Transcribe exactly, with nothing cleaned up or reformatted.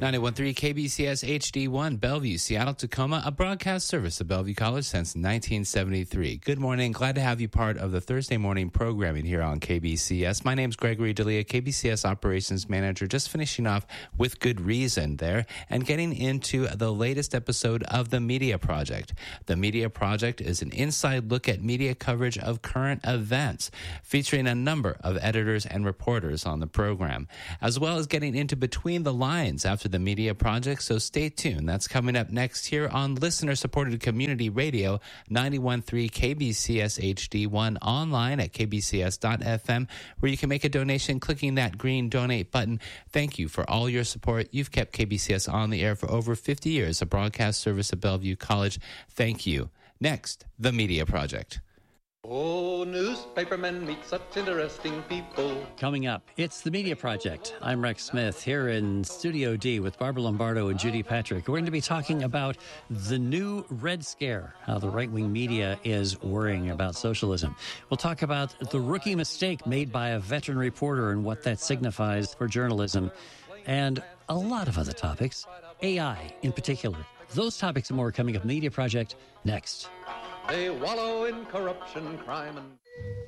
ninety-one point three K B C S H D one, Bellevue, Seattle, Tacoma, a broadcast service of Bellevue College since nineteen seventy-three. Good morning. Glad to have you part of the Thursday morning programming here on K B C S. My name's Gregory D'Elia, K B C S Operations Manager, just finishing off with Good Reason there and getting into the latest episode of The Media Project. The Media Project is an inside look at media coverage of current events, featuring a number of editors and reporters on the program, as well as getting into between the lines after the Media Project, so stay tuned. That's coming up next here on listener-supported community radio, ninety-one point three K B C S H D one, online at k b c s dot f m, where you can make a donation clicking that green donate button. Thank you for all your support. You've kept K B C S on the air for over fifty years, a broadcast service of Bellevue College. Thank you. Next, The Media Project. Oh, newspapermen meet such interesting people. Coming up, it's The Media Project. I'm Rex Smith here in Studio D with Barbara Lombardo and Judy Patrick. We're going to be talking about the new Red Scare, how the right-wing media is worrying about socialism. We'll talk about the rookie mistake made by a veteran reporter and what that signifies for journalism, and a lot of other topics, A I in particular. Those topics and more coming up. Media Project next. They wallow in corruption, crime, and...